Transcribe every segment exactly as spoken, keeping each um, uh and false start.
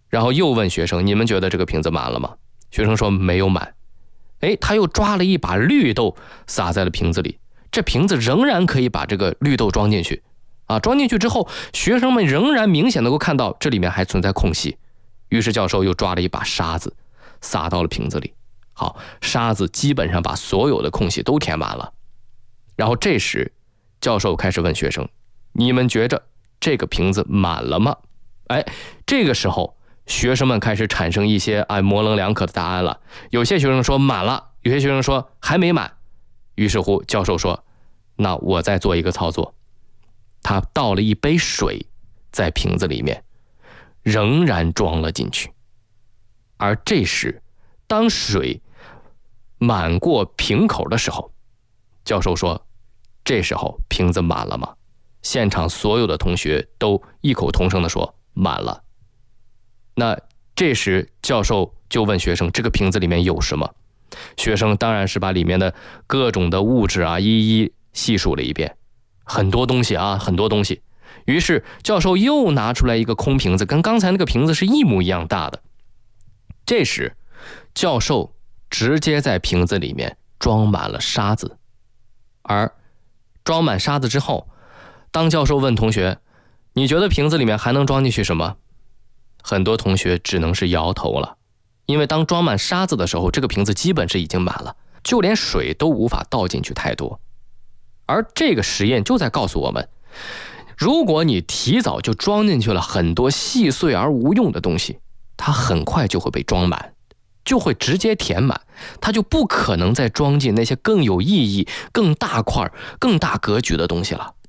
然后又问学生，你们觉得这个瓶子满了吗？学生说没有满。哎，他又抓了一把绿豆撒在了瓶子里，这瓶子仍然可以把这个绿豆装进去啊，装进去之后，学生们仍然明显能够看到这里面还存在空隙。于是教授又抓了一把沙子撒到了瓶子里，好，沙子基本上把所有的空隙都填满了。然后这时教授开始问学生，你们觉着这个瓶子满了吗？哎，这个时候学生们开始产生一些哎模棱两可的答案了。有些学生说满了，有些学生说还没满。于是乎教授说，那我再做一个操作。他倒了一杯水在瓶子里面，仍然装了进去。而这时当水满过瓶口的时候，教授说，这时候瓶子满了吗？现场所有的同学都异口同声地说满了。那这时教授就问学生，这个瓶子里面有什么？学生当然是把里面的各种的物质啊一一细数了一遍，很多东西啊，很多东西。于是教授又拿出来一个空瓶子，跟刚才那个瓶子是一模一样大的。这时教授直接在瓶子里面装满了沙子，而装满沙子之后，当教授问同学，你觉得瓶子里面还能装进去什么？很多同学只能是摇头了，因为当装满沙子的时候，这个瓶子基本是已经满了，就连水都无法倒进去太多。而这个实验就在告诉我们，如果你提早就装进去了很多细碎而无用的东西，它很快就会被装满，就会直接填满，它就不可能再装进那些更有意义、更大块、更大格局的东西了。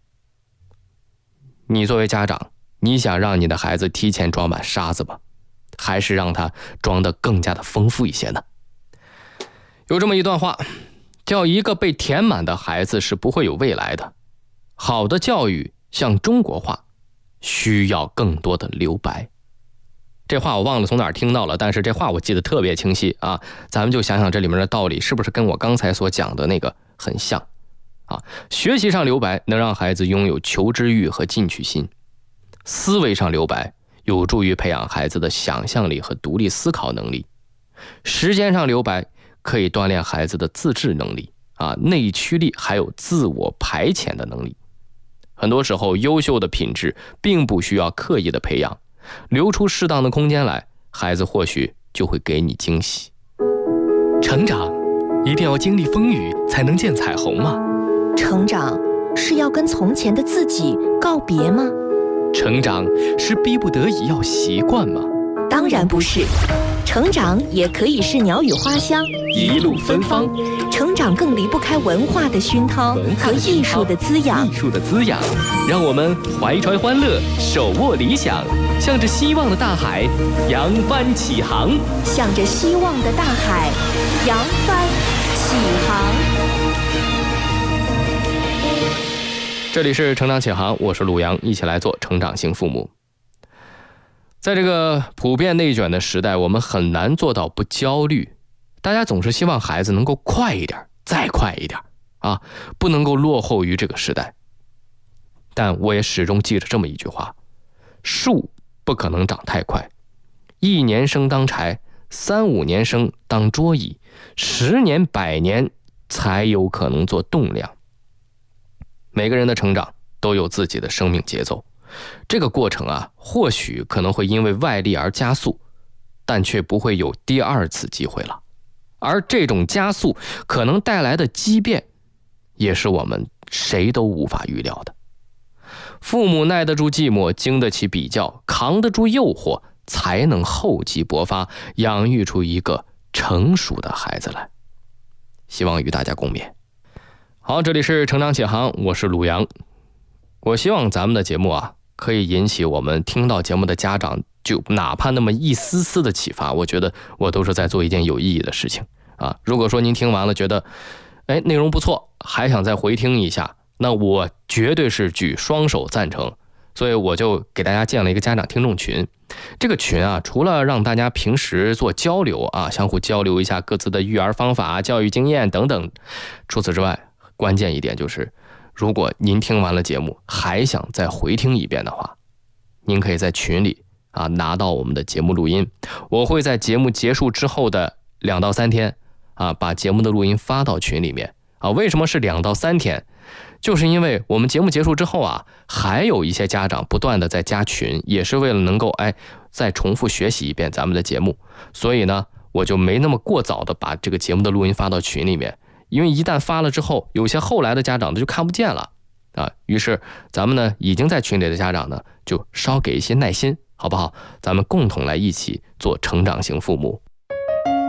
你作为家长，你想让你的孩子提前装满沙子吗？还是让他装得更加的丰富一些呢？有这么一段话，叫一个被填满的孩子是不会有未来的。好的教育像中国话，需要更多的留白。这话我忘了从哪儿听到了，但是这话我记得特别清晰啊！咱们就想想这里面的道理是不是跟我刚才所讲的那个很像啊？学习上留白能让孩子拥有求知欲和进取心，思维上留白有助于培养孩子的想象力和独立思考能力，时间上留白可以锻炼孩子的自制能力啊、内驱力还有自我排遣的能力。很多时候优秀的品质并不需要刻意的培养，留出适当的空间来，孩子或许就会给你惊喜。成长一定要经历风雨才能见彩虹吗？ 成长是要跟从前的自己告别吗？ 成长是逼不得已要习惯吗？ 当然不是，成长也可以是鸟语花香， 一路芬芳。 成长更离不开文化的熏陶和艺术的滋养。 艺术的滋养，让我们怀揣欢乐，手握理想，向着希望的大海扬帆起航。 向着希望的大海扬帆起航。 这里是成长起航，我是陆阳，一起来做成长型父母。在这个普遍内卷的时代，我们很难做到不焦虑。大家总是希望孩子能够快一点，再快一点啊，不能够落后于这个时代。但我也始终记着这么一句话，树不可能长太快，一年生当柴，三五年生当桌椅，十年百年才有可能做栋梁。每个人的成长都有自己的生命节奏，这个过程啊，或许可能会因为外力而加速，但却不会有第二次机会了。而这种加速可能带来的畸变，也是我们谁都无法预料的。父母耐得住寂寞，经得起比较，扛得住诱惑，才能厚积薄发，养育出一个成熟的孩子来。希望与大家共勉。好，这里是成长起航，我是鲁阳。我希望咱们的节目啊，可以引起我们听到节目的家长就哪怕那么一丝丝的启发，我觉得我都是在做一件有意义的事情啊。如果说您听完了觉得哎内容不错，还想再回听一下，那我绝对是举双手赞成。所以我就给大家建了一个家长听众群。这个群啊，除了让大家平时做交流啊，相互交流一下各自的育儿方法、教育经验等等，除此之外，关键一点就是，如果您听完了节目还想再回听一遍的话，您可以在群里啊拿到我们的节目录音。我会在节目结束之后的两到三天啊，把节目的录音发到群里面啊。为什么是两到三天？就是因为我们节目结束之后啊，还有一些家长不断的在加群，也是为了能够哎再重复学习一遍咱们的节目，所以呢，我就没那么过早的把这个节目的录音发到群里面，因为一旦发了之后，有些后来的家长呢就看不见了啊。于是咱们呢已经在群里的家长呢，就稍给一些耐心，好不好？咱们共同来一起做成长型父母。